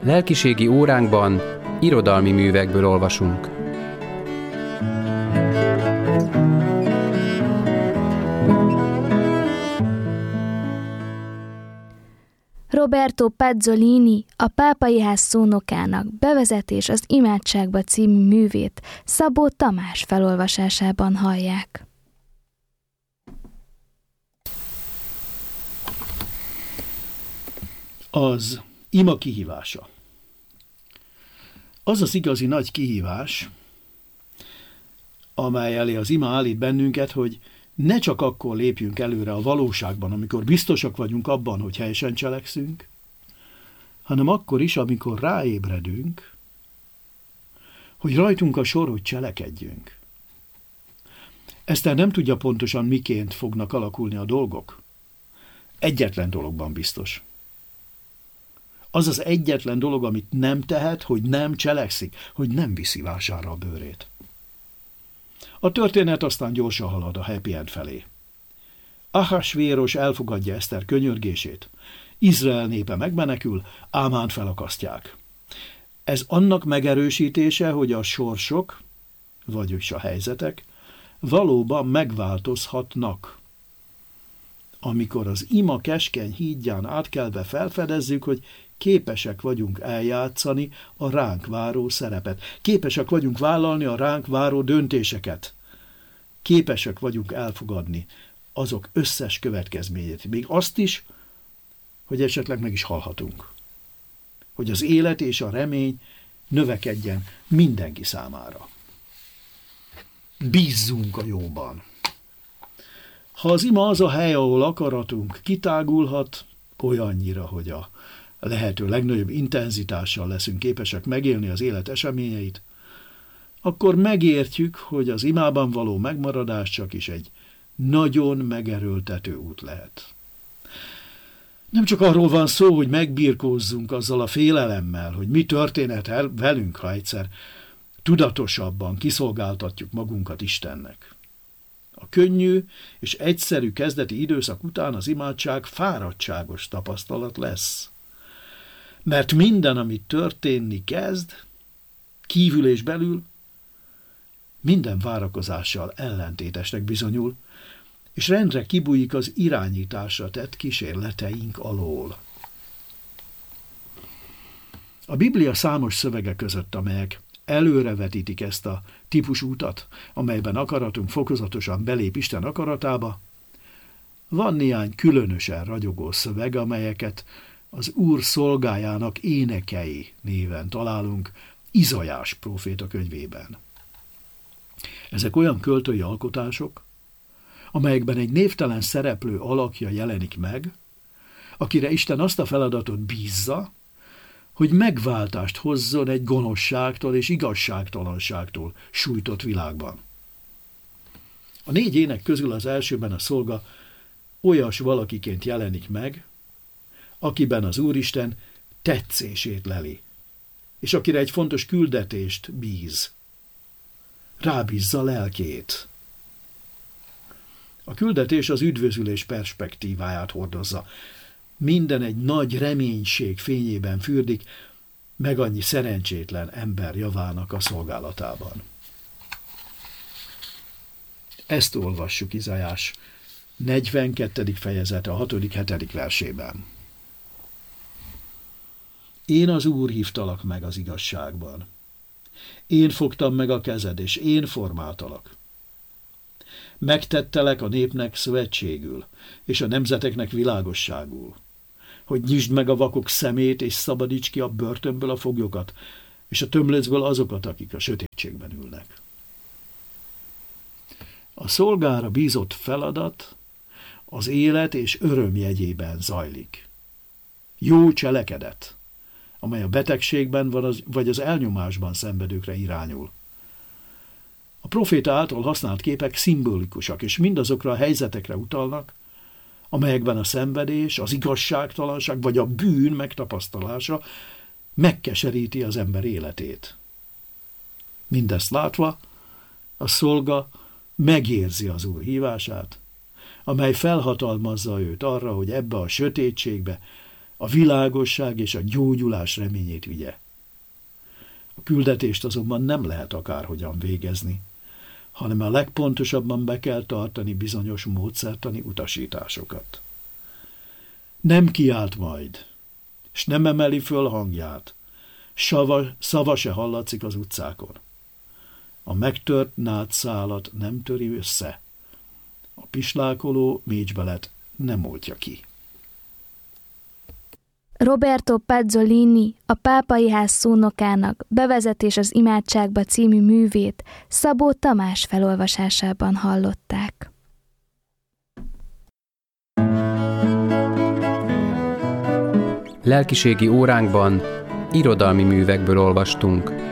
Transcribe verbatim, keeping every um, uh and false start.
Lelkiségi óránkban irodalmi művekből olvasunk. Roberto Pazzolini, a Pápai Ház szónokának Bevezetés az imádságba című művét Szabó Tamás felolvasásában hallják. Az ima kihívása. Az az igazi nagy kihívás, amely elé az ima állít bennünket, hogy ne csak akkor lépjünk előre a valóságban, amikor biztosak vagyunk abban, hogy helyesen cselekszünk, hanem akkor is, amikor ráébredünk, hogy rajtunk a sor, hogy cselekedjünk. Eszter nem tudja pontosan, miként fognak alakulni a dolgok. Egyetlen dologban biztos. Az az egyetlen dolog, amit nem tehet, hogy nem cselekszik, hogy nem viszi vására a bőrét. A történet aztán gyorsan halad a happy end felé. Ahasvéros elfogadja Eszter könyörgését. Izrael népe megmenekül, Ámánt felakasztják. Ez annak megerősítése, hogy a sorsok, vagyis a helyzetek, valóban megváltozhatnak. Amikor az ima keskeny hídján átkelve felfedezzük, hogy képesek vagyunk eljátszani a ránk váró szerepet. Képesek vagyunk vállalni a ránk váró döntéseket. Képesek vagyunk elfogadni azok összes következményét. Még azt is, hogy esetleg meg is halhatunk. Hogy az élet és a remény növekedjen mindenki számára. Bízzunk a jóban. Ha az ima az a hely, ahol akaratunk kitágulhat, olyannyira, hogy a lehető legnagyobb intenzitással leszünk képesek megélni az élet eseményeit, akkor megértjük, hogy az imában való megmaradás csak is egy nagyon megerőltető út lehet. Nem csak arról van szó, hogy megbirkózzunk azzal a félelemmel, hogy mi történhet velünk, ha egyszer tudatosabban kiszolgáltatjuk magunkat Istennek. A könnyű és egyszerű kezdeti időszak után az imádság fáradtságos tapasztalat lesz. Mert minden, ami történni kezd, kívül és belül, minden várakozással ellentétesnek bizonyul, és rendre kibújik az irányításra tett kísérleteink alól. A Biblia számos szövege között, amelyek előrevetítik ezt a típusú utat, amelyben akaratunk fokozatosan belép Isten akaratába, van néhány különösen ragyogó szöveg, amelyeket az Úr szolgájának énekei néven találunk Izajás próféta könyvében. Ezek olyan költői alkotások, amelyekben egy névtelen szereplő alakja jelenik meg, akire Isten azt a feladatot bízza, hogy megváltást hozzon egy gonoszságtól és igazságtalanságtól sújtott világban. A négy ének közül az elsőben a szolga olyas valakiként jelenik meg, akiben az Úristen tetszését leli, és akire egy fontos küldetést bíz. Rábízza lelkét. A küldetés az üdvözülés perspektíváját hordozza. Minden egy nagy reménység fényében fürdik, meg annyi szerencsétlen ember javának a szolgálatában. Ezt olvassuk Izajás negyvenkettedik fejezete a hatodik-hetedik versében. Én az Úr hívtalak meg az igazságban. Én fogtam meg a kezed, és én formáltalak. Megtettelek a népnek szövetségül, és a nemzeteknek világosságul, hogy nyisd meg a vakok szemét, és szabadíts ki a börtönből a foglyokat, és a tömlöcből azokat, akik a sötétségben ülnek. A szolgára bízott feladat az élet és öröm jegyében zajlik. Jó cselekedet, amely a betegségben vagy az elnyomásban szenvedőkre irányul. A proféta által használt képek szimbolikusak, és mindazokra a helyzetekre utalnak, amelyekben a szenvedés, az igazságtalanság vagy a bűn megtapasztalása megkeseríti az ember életét. Mindezt látva, a szolga megérzi az Úr hívását, amely felhatalmazza őt arra, hogy ebbe a sötétségbe, a világosság és a gyógyulás reményét vigye. A küldetést azonban nem lehet akárhogyan végezni, hanem a legpontosabban be kell tartani bizonyos módszertani utasításokat. Nem kiált majd, s nem emeli föl hangját, Sava, szava se hallatszik az utcákon. A megtört nádszálat nem töri össze, a pislákoló mécsbelet nem oltja ki. Roberto Pazzolini, a Pápai Ház szónokának Bevezetés az imádságba című művét Szabó Tamás felolvasásában hallották. Lelkiségi óránkban irodalmi művekből olvastunk.